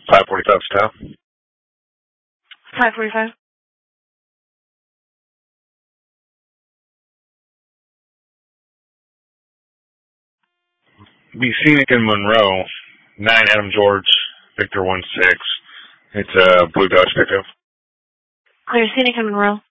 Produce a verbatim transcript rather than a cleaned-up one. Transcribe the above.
five forty-five style. five forty-five. Be Scenic in Monroe, nine Adam George, Victor one six. It's a Blue Dodge pickup. Clear Scenic in Monroe.